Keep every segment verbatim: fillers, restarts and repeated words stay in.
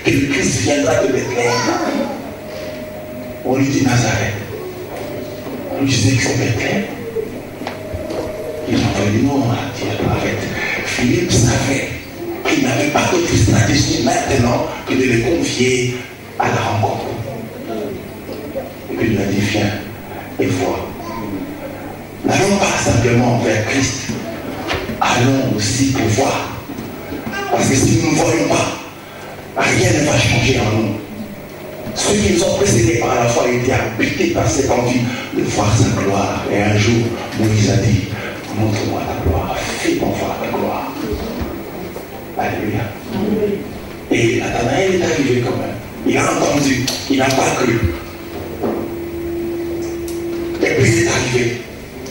que le Christ viendra de Bethléem. On lui dit Nazareth. On lui disait que c'est Bethléem. Il a envoyé non, arrête. Philippe savait qu'il n'avait pas d'autre stratégie maintenant que de les confier à la rencontre. Et puis il lui a dit, viens et vois. N'allons pas simplement vers Christ, allons aussi pour voir. Parce que si nous ne voyons pas, rien ne va changer en nous. Ceux qui nous ont précédés par la foi étaient habités par cette envie de voir sa gloire. Et un jour, Moïse a dit, montre-moi ta gloire, fais-moi voir ta gloire. Alléluia. Et Nathanaël est arrivé quand même. Il a entendu, il n'a pas cru. Et puis il est arrivé.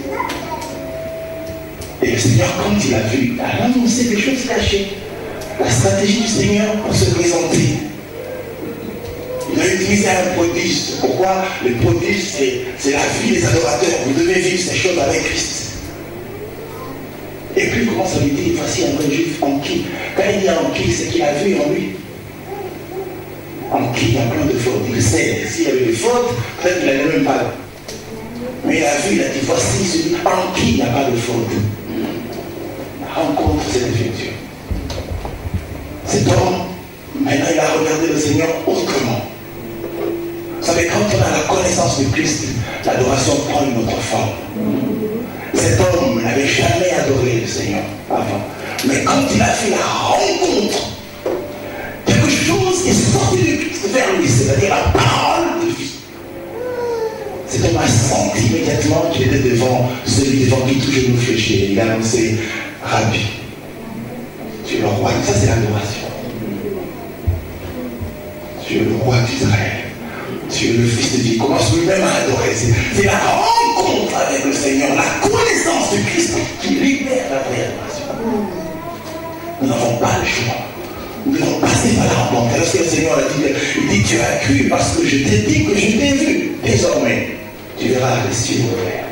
Et le Seigneur, quand il a vu, a annoncé des choses cachées. La stratégie du Seigneur pour se présenter. Il a utilisé un prodige. Pourquoi? Le prodige, c'est la vie des adorateurs. Vous devez vivre ces choses avec Christ. Et puis il commence à lui dire, voici un vrai juif en qui. Quand il dit en qui, c'est qu'il a vu en lui. En qui il y a plein de fautes. Il sait, s'il y avait des fautes, peut-être qu'il n'allait même pas là. Mais il a vu, il a dit, voici celui en qui il n'y a pas de faute. La rencontre s'est effectuée. Cet homme, maintenant il a regardé le Seigneur autrement. Vous savez, quand on a la connaissance de Christ, l'adoration prend une autre forme. Cet homme n'avait jamais adoré le Seigneur avant. Mais quand il a fait la rencontre, quelque chose est sorti de Christ vers lui, c'est-à-dire la parole de vie. Cet homme a senti immédiatement qu'il était devant celui devant qui tout genou fléchit. Il a annoncé, Rabbi, tu es le roi. Ça, c'est l'adoration. Tu es le roi d'Israël. Tu es le Fils de Dieu. Il commence lui-même à adorer. C'est la rencontre avec le Seigneur, la connaissance de Christ qui libère la vraie adoration. Nous n'avons pas le choix. Nous devons passer par la rencontre. Lorsque le Seigneur a dit, il dit, tu as cru parce que je t'ai dit que je t'ai vu. Désormais, tu verras les cieux ouverts.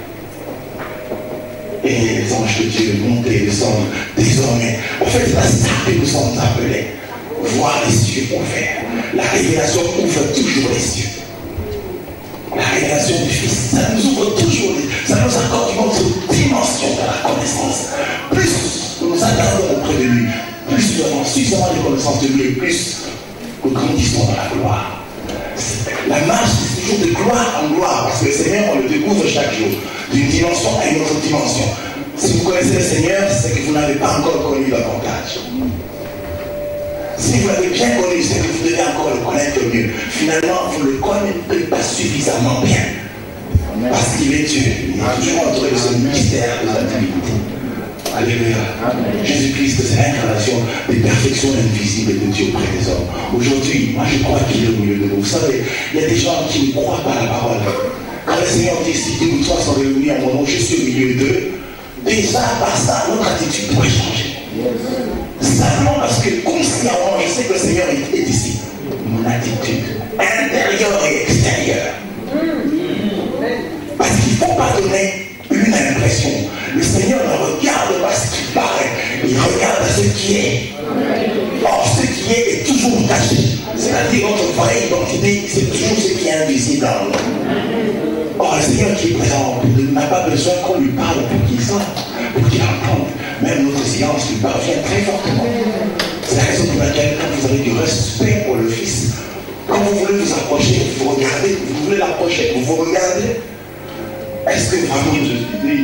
Et les anges de Dieu montent et descendent désormais. En fait, c'est à ça que nous sommes appelés. Voir les cieux ouverts. La révélation ouvre toujours les cieux. La révélation du Fils, ça nous ouvre toujours, ça nous accorde une autre dimension de la connaissance. Plus nous nous attardons auprès de lui, plus nous avons suffisamment de connaissance de lui, et plus nous grandissons dans la gloire. La marche, c'est toujours de gloire en gloire, parce que le Seigneur, on le découvre chaque jour, d'une dimension à une autre dimension. Si vous connaissez le Seigneur, c'est que vous n'avez pas encore connu davantage. Si vous l'avez bien connu, c'est que vous devez encore le connaître mieux. Finalement, vous ne le connaissez pas suffisamment bien. Parce qu'il est Dieu. Il est toujours entouré de ce mystère de la divinité. Alléluia. Jésus-Christ, c'est l'incarnation des perfections invisibles de Dieu auprès des hommes. Aujourd'hui, moi je crois qu'il est au milieu de nous. Vous savez, il y a des gens qui ne croient pas à la parole. Quand le Seigneur dit, si deux ou trois sont réunis en mon nom, je suis au milieu d'eux. Déjà, par ça, notre attitude pourrait changer. Simplement parce que consciemment, je sais que le Seigneur est ici. Mon attitude intérieure et extérieure. Parce qu'il ne faut pas donner une impression. Le Seigneur ne regarde pas ce qui paraît, il regarde ce qui est. Or, ce qui est est toujours caché. C'est-à-dire notre vraie identité, c'est toujours ce qui est invisible en nous. Or, le Seigneur qui est présent n'a pas besoin qu'on lui parle pour qu'il sorte, pour qu'il entende. Même notre silence lui parvient très fortement. C'est la raison pour laquelle, quand vous avez du respect pour le Fils, quand vous voulez vous approcher, vous regardez, vous voulez l'approcher, vous vous regardez. Est-ce que vraiment je dis,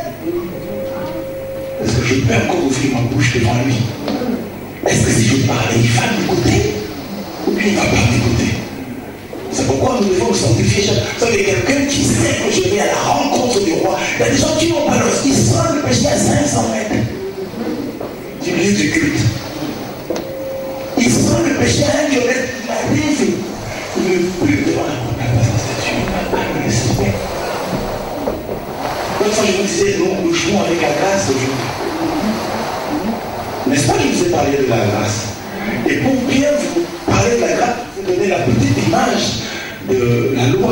est-ce que je peux encore ouvrir ma bouche devant lui? Est-ce que si je parle, il va m'écouter? Ou bien il ne va pas m'écouter? C'est pourquoi nous devons nous sanctifier. Vous savez, quelqu'un qui sait que je vais à la rencontre du roi, il y a des gens qui n'ont pas le ils sentent le péché à cinq cents mètres du lieu du culte. Ils sentent le péché à un kilomètre de la rive. Il ne veut plus devant la présence de Dieu. Il n'a pas le respect. L'autre fois, je vous disais, nous, nous jouons avec la grâce aujourd'hui. N'est-ce pas, je vous ai parlé de la grâce. Et pour bien vous parler de la grâce, vous donner la petite image de la loi.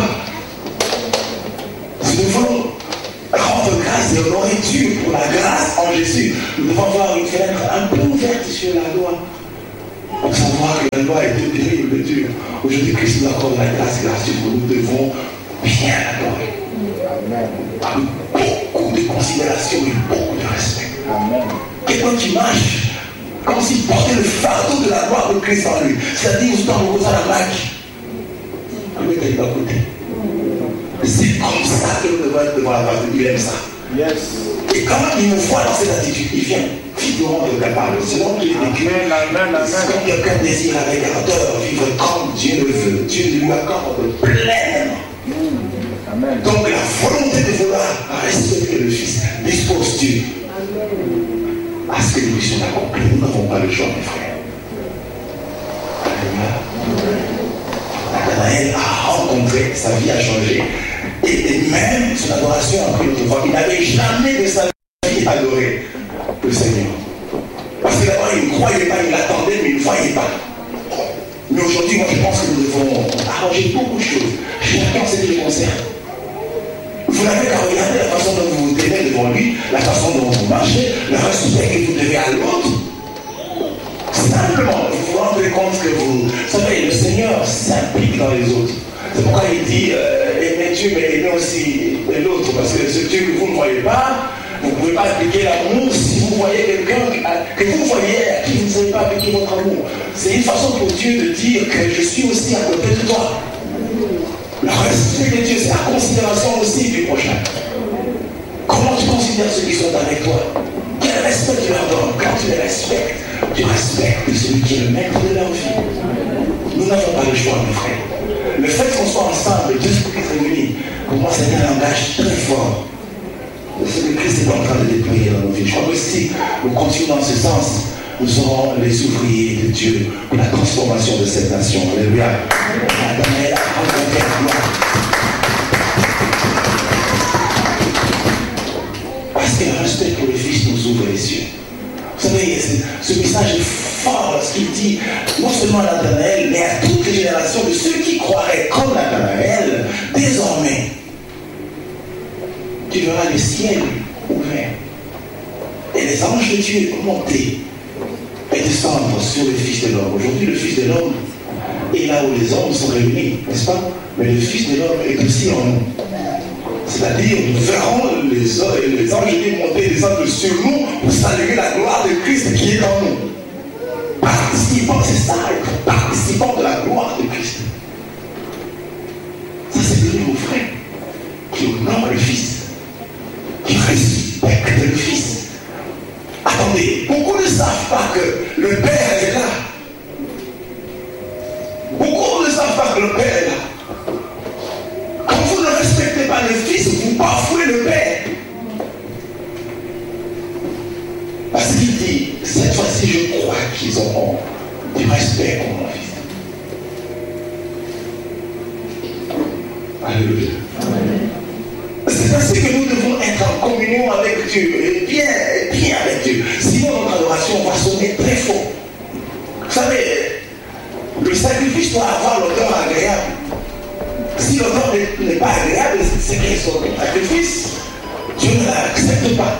Si nous voulons rendre grâce et honorer Dieu pour la grâce en Jésus, nous devons avoir une fenêtre un peu ouverte sur la loi. Pour savoir que la loi est terrible, Dieu. Aujourd'hui, Christ nous accorde la grâce grâce que nous devons bien l'adorer. Avec beaucoup de considération et beaucoup de respect. Quelqu'un qui marche comme s'il portait le fardeau de la gloire de Christ en lui. C'est-à-dire, vous en reposant la bague. Vous mettez de côté. C'est comme ça que nous devons être devant la face de Dieu. Il aime ça. Yes. Et quand il me voit dans cette attitude, il vient figurant de la parole. C'est donc qu'il est décrit. Comme quelqu'un désire avec ardeur vivre comme Dieu le veut, Dieu lui accorde pleinement. Amen. Donc la volonté de vouloir respecter le Fils dispose Dieu à ce que nous puissions l'accomplir. Nous n'avons pas le choix, mes frères. Nathanaël a rencontré, sa vie a changé. Et même son adoration a pris notre fois. Il n'avait jamais de sa vie adoré le Seigneur. Parce que d'abord, il ne croyait pas, il l'attendait, mais il ne voyait pas. Mais aujourd'hui, moi je pense que nous devons arranger beaucoup de choses. Chacun ce qui le concerne. Vous n'avez qu'à regarder la façon dont vous vous tenez devant lui, la façon dont vous marchez, le respect que vous devez à l'autre. Simplement, vous vous rendez compte que vous, vous savez, le Seigneur s'implique dans les autres. C'est pourquoi il dit, euh, aimez Dieu, mais aimez aussi l'autre. Parce que ce Dieu que vous ne voyez pas, vous ne pouvez pas appliquer l'amour si vous voyez quelqu'un que vous voyez à qui vous ne savez pas appliquer votre amour. C'est une façon pour Dieu de dire que je suis aussi à côté de toi. Le respect de Dieu, c'est la considération aussi du prochain. Comment tu considères ceux qui sont avec toi? Quel respect tu leur donnes? Quand tu les respectes, tu respectes celui qui est le maître de leur vie. Nous n'avons pas le choix, mes frères. Le fait qu'on soit ensemble, deux esprits réunis, pour moi, c'est un langage très fort de ce que Christ est en train de déployer dans nos vies. Je crois que si nous continuons dans ce sens, nous serons les ouvriers de Dieu pour la transformation de cette nation. Alléluia. Nathanaël a rencontré la gloire. Parce que le respect pour le Fils nous ouvre les yeux. Vous savez, ce message est fort lorsqu'il dit non seulement à Nathanaël, mais à toutes les générations de ceux qui croiraient comme Nathanaël, désormais, tu verras le ciel ouvert et les anges de Dieu monter et descendre sur le Fils de l'homme. Aujourd'hui, le Fils de l'homme est là où les hommes sont réunis, n'est-ce pas? Mais le Fils de l'homme est aussi en nous. C'est-à-dire, nous verrons les, les anges de Dieu monter et descendre sur nous pour saluer la gloire de Christ qui est en nous. Participants, c'est ça, participants de la gloire de Christ. Ça, c'est de nos frères qui honorent le Fils, qui respectent le Fils. Attendez, beaucoup ne savent pas que le Père est là. Beaucoup ne savent pas que le Père est là. Quand vous ne respectez pas le Fils, vous bafouez le Père. Parce qu'il dit, cette fois-ci, je crois qu'ils auront du respect pour mon Fils. Alléluia. C'est ainsi que nous devons être en communion avec Dieu, et bien, et bien avec Dieu. Sinon, notre adoration va sonner très faux. Vous savez, le sacrifice doit avoir l'odeur agréable. Si l'odeur n'est pas agréable, c'est qu'il son sacrifice, Dieu ne l'accepte pas.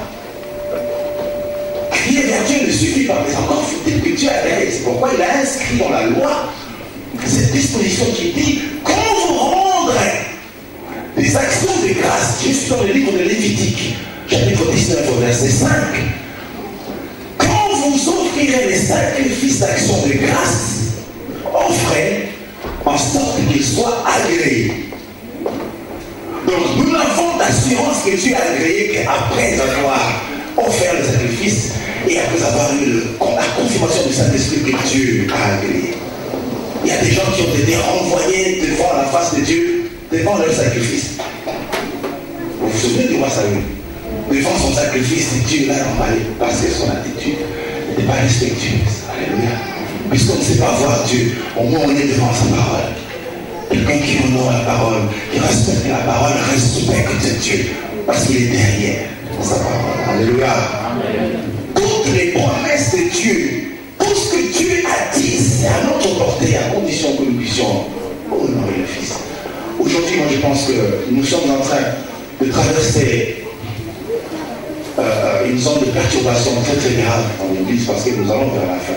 Crier vers Dieu ne suffit pas, mais encore faut-il que Dieu agréé. C'est pourquoi il a inscrit dans la loi cette disposition qui dit quand vous rendrez des actions de grâce, je suis dans le livre de Lévitique, chapitre dix-neuf, verset cinq. Quand vous offrirez les sacrifices d'action de grâce, offrez en sorte qu'ils soient agréés. Donc nous n'avons d'assurance que Dieu a agréé qu'après avoir offert le sacrifice et après avoir eu le, la confirmation du Saint-Esprit que Dieu a agréé. Il y a des gens qui ont été renvoyés devant la face de Dieu, devant leur sacrifice. Vous vous souvenez du roi Saül? Devant son sacrifice, Dieu l'a emballé parce que son attitude n'était pas respectueuse. Alléluia. Puisqu'on ne sait pas voir Dieu, au moins on est devant sa parole. Quelqu'un qui honore la parole, qui respecte la parole, respecte Dieu parce qu'il est derrière sa parole. Alléluia. Amen. Toutes les promesses de Dieu, tout ce que Dieu a dit, c'est à notre portée, à condition que nous puissions honorer le Fils. Aujourd'hui, moi je pense que nous sommes en train de traverser euh, une zone de perturbation très très grave dans l'Église parce que nous allons vers la fin.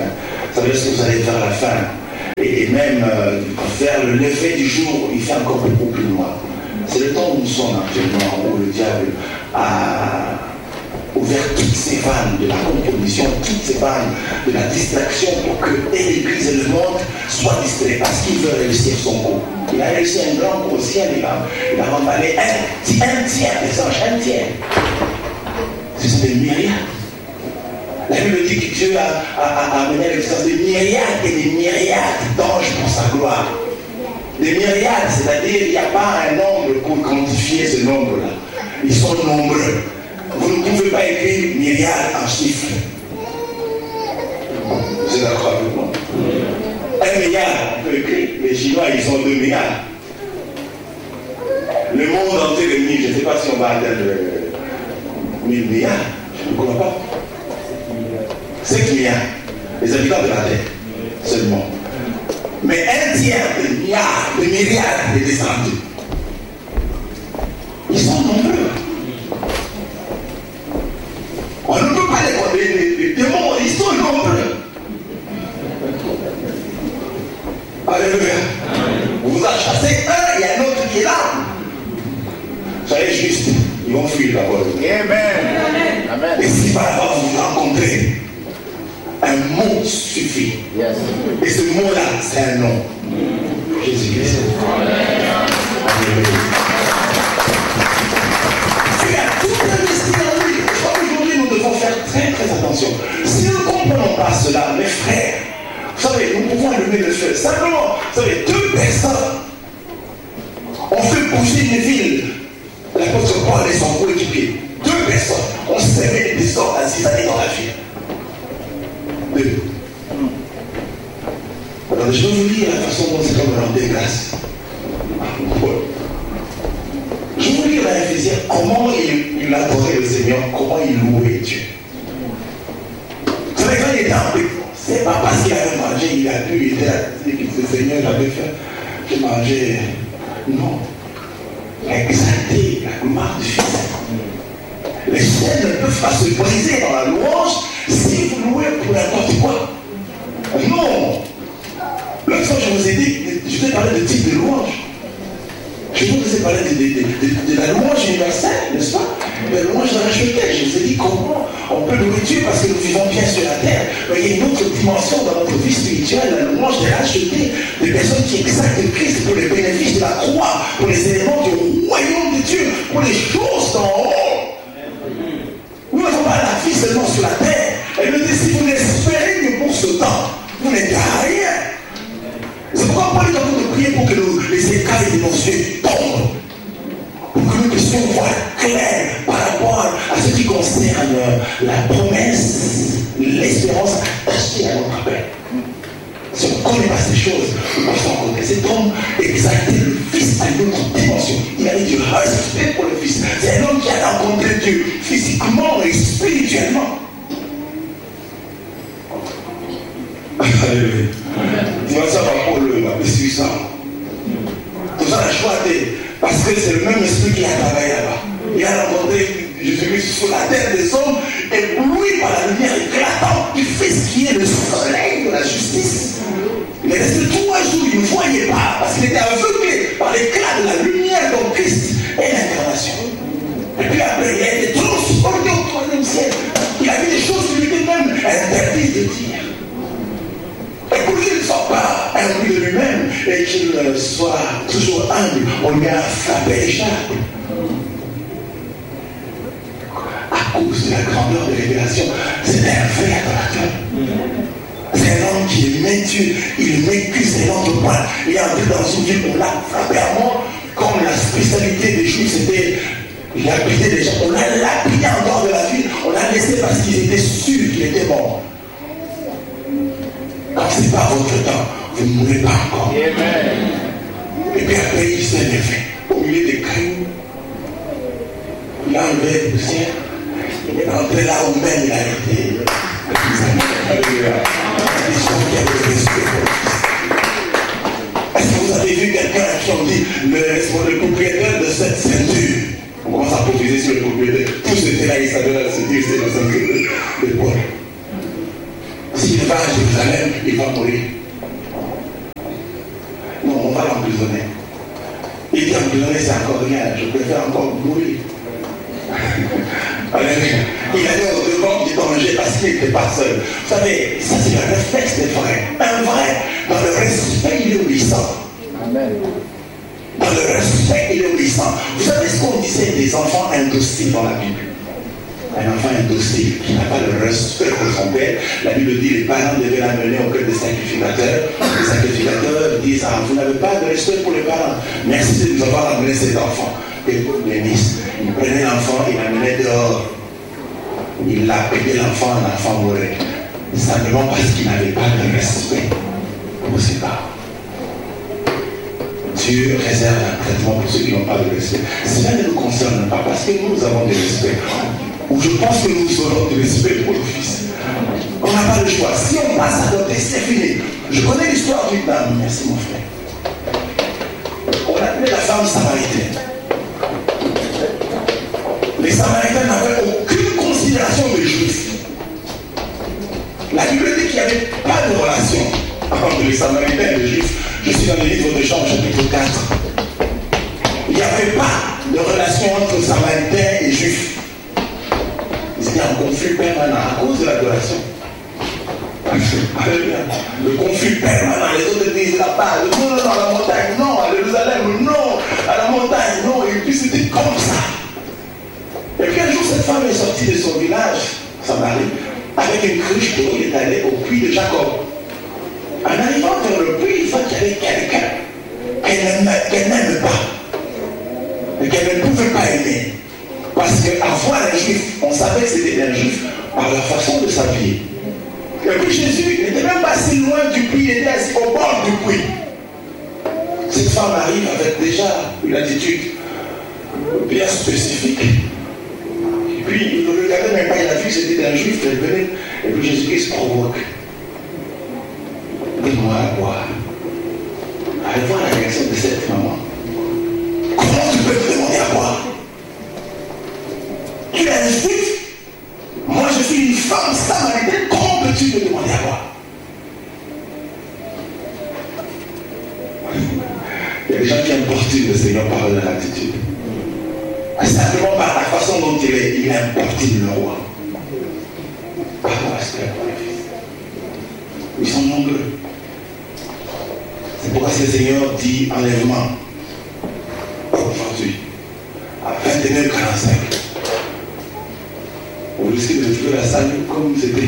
Ça veut dire ce que vous allez faire à la fin. Et, et même euh, vers le lever du jour, il fait encore beaucoup plus loin. C'est le temps où nous sommes actuellement, où le diable a ouvert toutes ces vannes de la compromission, toutes ces vannes de la distraction pour que et l'Église et le monde soient distraits parce qu'il veut réussir son coup. Il a réussi un grand coup au ciel, il a, il a remballé un, un tiers des anges, un tiers. Ce sont des myriades. La Bible dit que Dieu a, a, a amené l'existence de myriades et des myriades d'anges pour sa gloire. Des myriades, c'est-à-dire il n'y a pas un nombre pour quantifier ce nombre-là. Ils sont nombreux. Vous ne pouvez pas écrire myriades en chiffres. Vous êtes d'accord avec moi? Un milliard, on peut écrire. Les Chinois, ils sont deux milliards. Le monde entier de mille, je ne sais pas si on va atteindre mille milliards. Je ne crois pas. cinq milliards. Les habitants de la Terre, seulement. Mais un tiers de milliards, de milliards de descendus. Ils sont nombreux. On ne peut pas les compter. Les démons, ils sont nombreux. Alléluia. Vous en chassez un, il y a un autre qui est là. Soyez juste. Ils vont fuir d'abord. Amen. Amen. Et si par rapport vous vous rencontrez, un mot suffit. Yes. Et ce mot-là, c'est un nom. Jésus-Christ. Alléluia. Il a tout investi en lui. Aujourd'hui, nous devons faire très très attention. Si nous ne comprenons pas cela, mes frères, vous savez, nous pouvons allumer le feu. Simplement, vous savez, deux personnes ont fait bouger une ville. L'apôtre Paul et son coéquipier. Deux personnes ont serré des sorts à six années dans la ville. Deux. Alors, je vais vous lire la façon dont c'est comme rendre grâce. Je vais vous lire dans Éphésiens comment il, il adorait le Seigneur, comment il louait Dieu. Vous savez, quand il était en prison, c'est pas parce qu'il avait mangé, il a pu, il était là, il dit que le Seigneur j'avais fait, j'ai mangé. Non. Il a exalté la gloire du Fils. Les chaînes ne peuvent pas se briser dans la louange si vous louez pour n'importe quoi. Non. L'autre fois, je vous ai dit, je vous ai parlé de type de louange. Je vous ai parlé de, de, de, de, de la louange universelle, n'est-ce pas? De la louange de rachetée. Je vous ai dit comment on peut louer Dieu parce que nous vivons bien sur la terre. Mais il y a une autre dimension dans notre vie spirituelle, la louange de racheter des personnes qui exaltent Christ pour les bénéfices de la croix, pour les éléments du royaume de Dieu, pour les choses d'en haut. Nous n'avons pas la vie seulement sur la terre. Elle me dit, si vous n'espérez que pour ce temps, vous n'êtes à rien. C'est pourquoi Paul est en train de prier pour que nous, les écailles de nos yeux tombent. Pour que nous puissions voir clair par rapport à ce qui concerne la promesse, l'espérance attachée à notre appel. Si on ne connaît pas ces choses, nous pouvons rencontrer cet homme, exalter le Fils à une autre dimension. Il avait du respect pour le Fils. C'est un homme qui a rencontré Dieu physiquement et spirituellement. Alléluia. Dimension par Paul, ma puissance. Tout ça a choisi parce que c'est le même esprit qui a travaillé là-bas. Il a rencontré Jésus-Christ sur la terre des hommes, ébloui par la lumière éclatante du Fils qui est le soleil de la justice. Il est resté trois jours, il ne voyait pas parce qu'il était aveuglé par l'éclat de la lumière dont Christ est l'incarnation. Et puis après, il a été transporté au troisième ciel. Il a vu des choses qui lui étaient même interdites de dire. Et pour qu'il ne soit pas imbu de lui-même et qu'il soit toujours humble, on lui a frappé les charpes. À cause de la grandeur de révélation, c'est un vrai adorateur. C'est un homme qui aimait Dieu, il m'écuse un autre point. Il est entré dans une ville, on l'a frappé à mort, comme la spécialité des Juifs, c'était lapider les gens. On l'a lapidé en dehors de la ville, on l'a laissé parce qu'ils étaient sûrs qu'il était mort. Quand ce n'est pas votre temps, vous ne mourrez pas encore. Amen. Et puis après, il s'est levé au milieu des crimes. Il a enlevé la poussière. Il est rentré là où même il a été. Est-ce que vous avez vu quelqu'un qui ont dit le, le propriétaire de cette ceinture? On commence à profiter sur le propriétaire. Tous étaient là, ils savaient la ceinture, c'est la ceinture de Paul. Si s'il va à Jérusalem, il va mourir. Non, on va l'emprisonner. Il dit emprisonner, c'est encore rien. Je préfère encore mourir. Il allait au devant du danger parce qu'il n'était pas seul. Vous savez, ça c'est le réflexe des vrais. Un vrai, dans le respect, il est obéissant. Amen. Dans le respect, il est obéissant. Vous savez ce qu'on disait des enfants indociles dans la Bible? Un enfant indocile qui n'a pas le respect pour son père. La Bible dit les parents devaient l'amener auprès des sacrificateurs. Les sacrificateurs disent ah, vous n'avez pas de respect pour les parents. Merci de nous avoir amené cet enfant. Que Dieu bénisse. Il prenait l'enfant, il l'amenait dehors. Il l'a appelé l'enfant, l'enfant mourait. Simplement parce qu'il n'avait pas de respect pour ses parents. Dieu réserve un traitement pour ceux qui n'ont pas de respect. Cela ne nous concerne pas parce que nous avons du respect. Ou je pense que nous aurons du respect pour le Fils. On n'a pas le choix. Si on passe à côté, c'est fini. Je connais l'histoire d'une dame. Merci mon frère. On appelait la femme samaritaine. Les Samaritains n'avaient aucune considération des Juifs. La Bible dit qu'il n'y avait pas de relation entre les Samaritains et les Juifs. Je suis dans le livre de Jean, chapitre quatre. Il n'y avait pas de relation entre Samaritains et Juifs. Ils étaient en conflit permanent à cause de l'adoration. Le conflit permanent, les autres disent là-bas, non, non, non, à la montagne, non, à Jérusalem, non, à la montagne, non, et puis c'était comme ça. Et puis un jour, cette femme est sortie de son village, Samarie, avec une cruche d'eau, il est allé au puits de Jacob. En arrivant vers le puits, il voit qu'il y avait quelqu'un qu'elle n'aime pas, et qu'elle ne pouvait pas aimer. Parce qu'avoir un juif, on savait que c'était un juif par la façon de s'habiller. Et puis Jésus n'était même pas si loin du puits, il était assis au bord du puits. Cette femme arrive avec déjà une attitude bien spécifique. Et puis il ne regardait même pas, il a vu que c'était un juif, elle venait. Et puis Jésus-Christ provoque. Donne-moi à boire. Allez voir la réaction de cette maman. Comment tu peux me demander à boire? Tu es un juif. Moi je suis une femme samaritaine. Comment peux-tu me demander à boire? Il y a des gens qui importunent le Seigneur par leur attitude. Simplement par la façon dont il est, il importune le roi. Par le respect pour les fils. Ils sont nombreux. C'est pourquoi le Seigneur dit enlèvement aujourd'hui à vingt et une heures quarante-cinq. Vous risquez de trouver la salle comme c'était.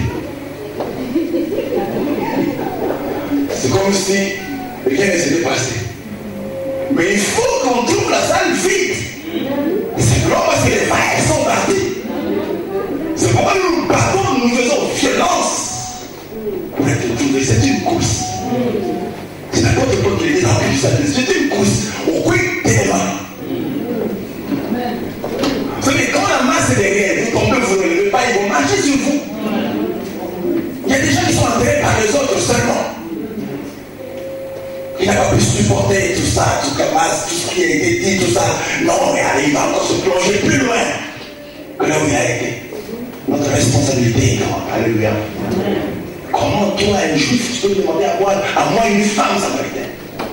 C'est comme si rien ne s'était passé. Mais il faut qu'on trouve la salle vide. Simplement parce que les vagues sont partis. C'est pourquoi nous nous battons, nous faisons violence pour être trouvés. C'est une course. C'est n'importe quoi qui était dans le puissance. C'est une course au coin des mains. Vous savez, quand la masse est derrière, vous tombez, vous ne relevez pas, ils vont marcher sur vous. Il y a des gens qui sont enterrés par les autres seulement. Il n'a pas pu supporter tout ça, tout capace, tout ce qui a été dit, tout ça. Non, mais allez, il va encore se plonger plus loin que là où il a été. Notre responsabilité est grande. Alléluia. Comment toi, un juif, tu peux demander à moi, à moi une femme samaritaine?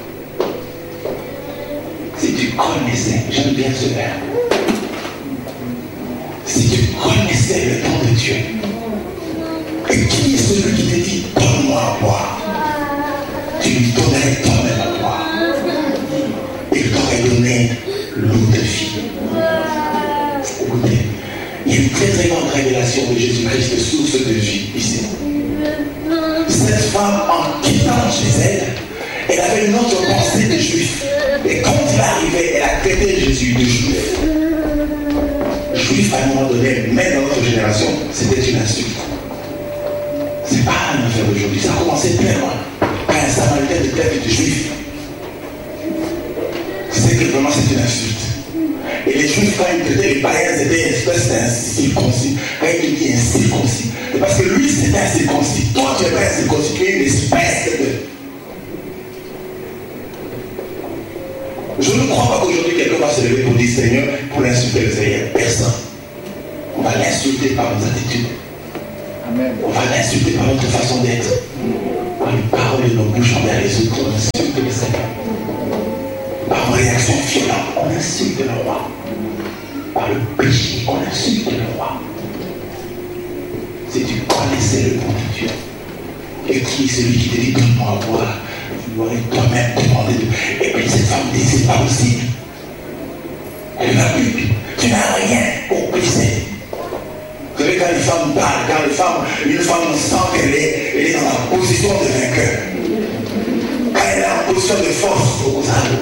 Si tu connaissais, j'aime bien ce verbe. Si tu connaissais le temps de Dieu, et qui est celui qui te dit, donne-moi à boire? Tu lui donnerais toi-même à boire. Il t'aurait donné l'eau de vie. Écoutez, il y a une très très grande révélation de Jésus-Christ, source de vie ici. Cette femme, en quittant chez elle, elle avait une autre pensée de juif. Et quand il arrivait, elle a traité Jésus de juif. Juif, à un moment donné, même dans notre génération, c'était une insulte. C'est pas une affaire d'aujourd'hui, ça a commencé bien loin. Quand un Samaritain de traite de juif, c'est que vraiment c'est une insulte. Et les juifs, quand ils traitaient les païens, c'était une espèce d'incirconcis. Quand il dit incirconcis, c'est parce que lui c'était incirconcis. Toi tu es pas incirconcis, tu es une espèce de. Je ne crois pas qu'aujourd'hui quelqu'un va se lever pour dire Seigneur, pour insulter le Seigneur. Personne. On va l'insulter par nos attitudes. Amen. On va l'insulter par notre façon d'être. Par les paroles de nos bouches envers les autres, on insulte le Seigneur. Par une réaction violente, on insulte le roi. Par le péché, on insulte le roi. Si tu connaissais le nom de Dieu, et qui est celui qui te dit donne-moi à boire, tu aurais toi-même demandé de. Et puis cette femme dit c'est pas possible. Elle va plus. Tu n'as rien pour plaisir. Vous savez, quand les femmes parlent, quand les femmes, une femme sent qu'elle est, elle est dans la position de vainqueur. Quand elle est en position de force, au contraire.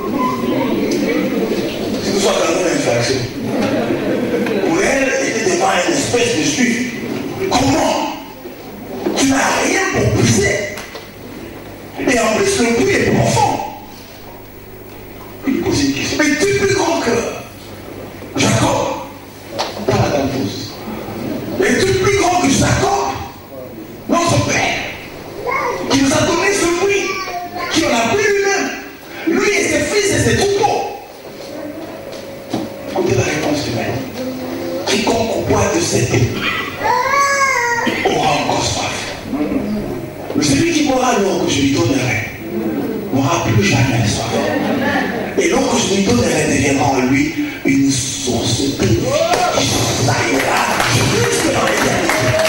Si nous sommes dans une infraction. Pour elle, elle était devant une espèce de juif. Comment? Tu n'as rien pour briser. Et en plus, le prix est profond. Il pose une question. Mais tu es plus grand que Jacob. Pas la dame pose. Mais tu es plus grand que Jacob. Notre père. Qui nous a donné ce fruit. Qui en a pris lui-même. Lui et ses fils et ses troupeaux. Écoutez la réponse humaine. Quiconque boit de cette eau aura encore soif. Mais celui qui boira l'eau que je lui donnerai n'aura plus jamais soif. Et l'eau que je lui donnerai deviendra en lui une source de vie qui s'aillera jusque dans l'éternité.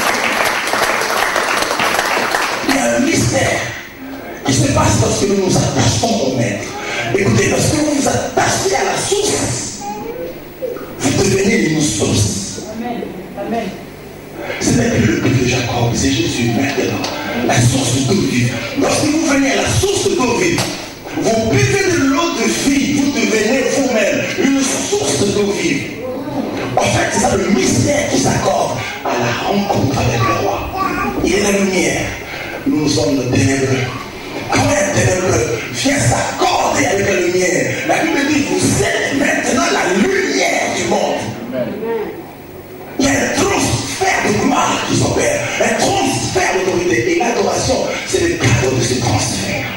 Il y a un mystère qui se passe lorsque nous nous attachons au maître. Écoutez, lorsque vous vous attachez à la source, vous devenez une source. Amen. Amen. Ce n'est plus le but de Jacob, c'est Jésus maintenant. La source d'eau vive. Lorsque vous venez à la source d'eau vive, vous buvez de l'eau de vie, vous devenez vous-même une source d'eau vive. En fait, c'est ça le mystère qui s'accorde à la rencontre avec le roi. Il est la lumière. Nous sommes le ténébreux. Quand un ténébreux vient s'accorder avec la lumière, la Bible dit vous êtes maintenant la lumière du monde. Il y a un transfert de gloire qui s'opère, un transfert d'autorité. Et l'adoration, c'est le cadeau de ce transfert.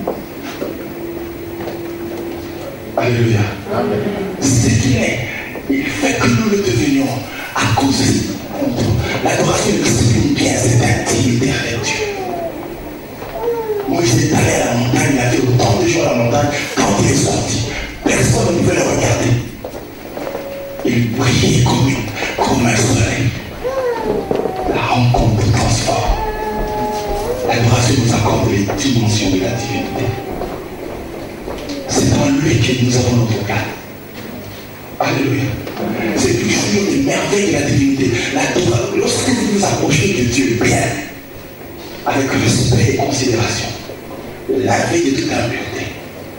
Alléluia. C'est ce qu'il est. Il fait que nous le devenions à cause de cette rencontre. L'adoration exprime bien cette intimité avec Dieu. Moïse est allé à la montagne, il a fait autant de jours à la montagne. Quand il est sorti, personne ne pouvait le regarder. Il brillait comme, une, comme un soleil. La rencontre transforme. L'adoration nous accorde les dimensions de la divinité. C'est dans lui que nous avons notre place. Alléluia. C'est plus sûr des merveilles de la divinité. L'adoration, lorsque vous vous approchez de Dieu bien, avec respect et considération, lavé de toute impureté,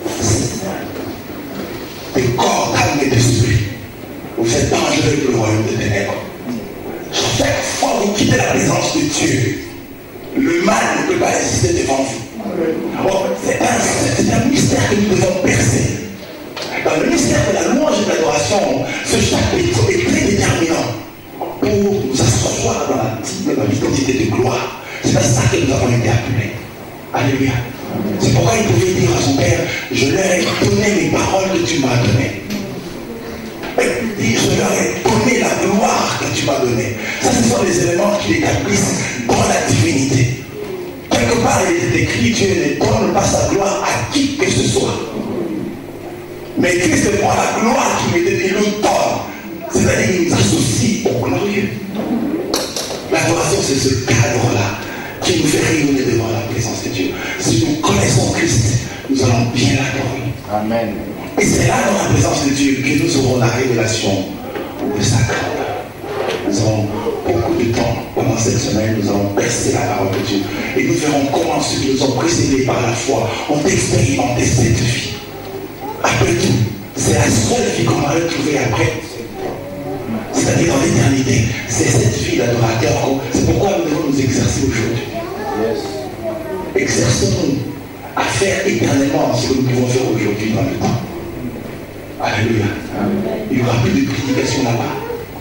de corps, d'âme et d'esprit, vous êtes dangereux pour le royaume des ténèbres. Chaque fois que vous quittez la présence de Dieu, le mal ne peut pas résister devant vous. Bon, c'est un, un mystère que nous devons percer. Dans le mystère de la louange et de l'adoration, ce chapitre est très déterminant pour nous asseoir dans la l'identité de gloire. C'est à ça que nous avons été appelés. Alléluia. C'est pourquoi il pouvait dire à son père, je leur ai donné les paroles que tu m'as données. Et puis je leur ai donné la gloire que tu m'as donnée. Ça, ce sont les éléments qui l'établissent dans la divinité. Quelque part, il est écrit, Dieu ne donne pas sa gloire à qui que ce soit. Mais Christ prend la gloire qui m'était et le donne. C'est-à-dire qu'il nous associe au glorieux. L'adoration, c'est ce cadre-là qui nous fait rayonner devant la présence de Dieu. Si nous connaissons Christ, nous allons bien l'adorer. Amen. Et c'est là, dans la présence de Dieu, que nous aurons la révélation de sa grandeur. Nous aurons beaucoup de temps pendant cette semaine, nous allons percer la parole de Dieu. Et nous verrons comment ceux qui nous ont précédés par la foi ont expérimenté cette vie. Après tout, c'est la seule vie qu'on va retrouver après. C'est-à-dire dans l'éternité. C'est cette vie d'adorateur. C'est pourquoi nous devons nous exercer aujourd'hui. Yes. Exerçons-nous à faire éternellement ce que nous pouvons faire aujourd'hui dans le temps. Alléluia. Il n'y aura plus de prédication là-bas.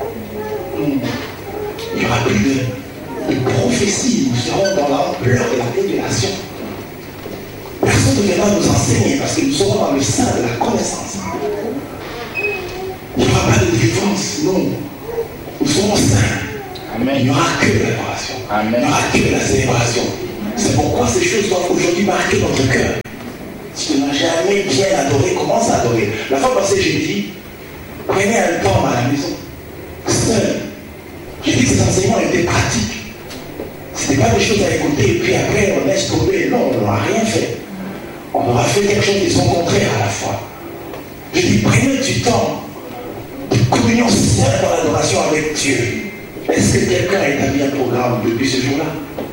Il n'y aura plus de, de prophétie. Nous serons dans l'ampleur de la révélation. Personne ne viendra nous enseigner parce que nous serons dans le sein de la connaissance. Il n'y aura pas de délivrance, non. Nous serons saints. Il n'y aura que l'adoration. Il n'y aura que la célébration. C'est pourquoi ces choses doivent aujourd'hui marquer notre cœur. Si tu n'as jamais bien adoré, commence à adorer. La fois passée, j'ai dit, prenez un temps à la maison, seul. J'ai dit que ces enseignements étaient pratiques. Ce n'était pas des choses à écouter et puis après on laisse tomber. Non, on n'aura rien fait. On aura fait quelque chose de son contraire à la fois. Je dis, prenez du temps de communion seule dans l'adoration avec Dieu. Est-ce que quelqu'un a établi un programme depuis ce jour-là?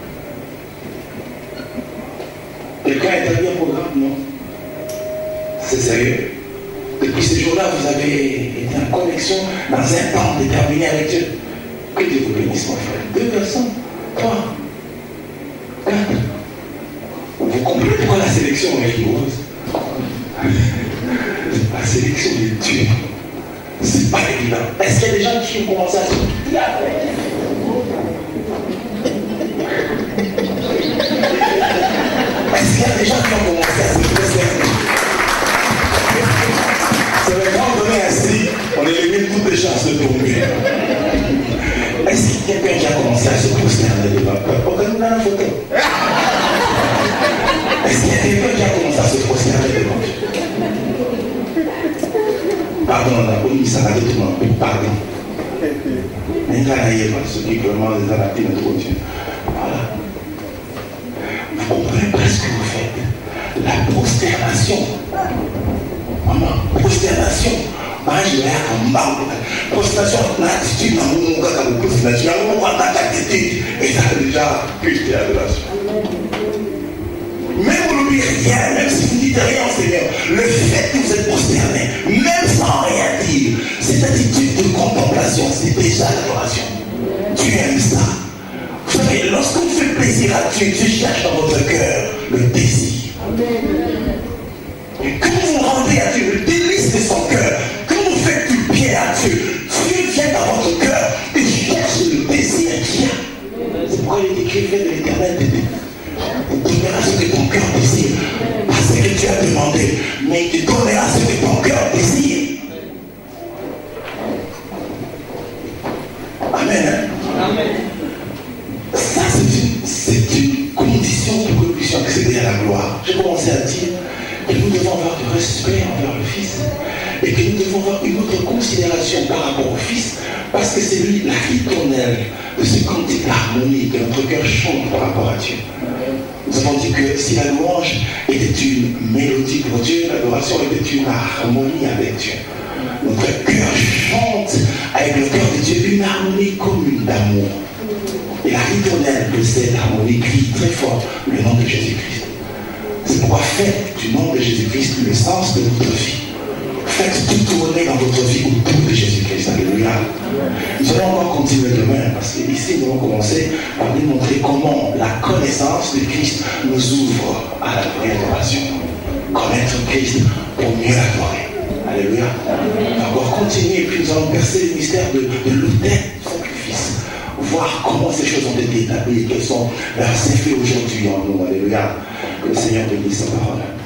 Quelqu'un a établi un programme? Non. C'est sérieux? Depuis ce jour-là, vous avez été en connexion dans un temps déterminé avec Dieu. Que Dieu vous bénisse, mon frère. Deux personnes, trois, quatre. Vous comprenez pourquoi la sélection est rigoureuse? La sélection de Dieu, c'est pas évident. Est-ce qu'il y a des gens qui ont commencé à se dire Est-ce qu'il y a des gens qui ont commencé à se prosterner? C'est vraiment donné ainsi, on élimine toutes les chances de tomber. Est-ce qu'il y a quelqu'un qui a commencé à se prosterner devant peuple? Regardez dans la photo. Est-ce qu'il y a quelqu'un qui a commencé à se prosterner devant Dieu? Pardon, on a connu ça tout le monde. Pardon. Mais il y a ceux qui vraiment les adaptés notre Dieu. Voilà. Vous comprenez pas ce que vous faites. La prosternation. Maman, prosternation. Moi, je vais à Mbaou. Prosternation, l'attitude dans mon gars, dans le prosternation. On va dans l'attitude. Et ça a déjà plus de l'adoration. Même vous n'oubliez rien, même si vous ne dites rien, Seigneur, le fait que vous êtes prosterné, même sans rien dire, cette attitude de contemplation, c'est déjà l'adoration. Dieu aime ça. Vous savez, lorsqu'on fait plaisir à Dieu, Dieu cherche dans votre cœur le désir. Et quand vous vous rendez à Dieu, le délice de son cœur, quand vous faites du bien à Dieu, Dieu vient dans votre cœur et cherche le désir qu'il y a. C'est pourquoi il est écrit, fais de l'éternel des débats. Il donnera ce que ton cœur désire, pas ce que tu as demandé, mais il donnera ce que ton cœur désire. Amen. Hein? Amen. Ça, c'est une, c'est une condition pour que nous puissions accéder à la gloire. J'ai commencé à dire que nous devons avoir du respect envers le Fils et que nous devons avoir une autre considération par rapport au Fils, parce que c'est lui la ritournelle de ce cantique d'harmonie que notre cœur chante par rapport à Dieu. Nous avons dit que si la louange était une mélodie pour Dieu, l'adoration était une harmonie avec Dieu. Notre cœur chante avec le cœur de Dieu une harmonie commune d'amour. Et la ritournelle de cette harmonie crie très fort le nom de Jésus-Christ. C'est pourquoi faites du nom de Jésus-Christ le sens de votre vie. Faites tout tourner dans votre vie autour de Jésus-Christ. Alléluia. Nous allons encore continuer demain, parce qu'ici nous allons commencer par nous montrer comment la connaissance de Christ nous ouvre à la vraie adoration. Connaître Christ pour mieux l'adorer. Alléluia. On va encore continuer, et puis nous allons percer le mystère de, de l'autel du sacrifice. Voir comment ces choses ont été établies, quels sont leurs effets aujourd'hui en nous. Alléluia. Que le Seigneur bénisse sa parole.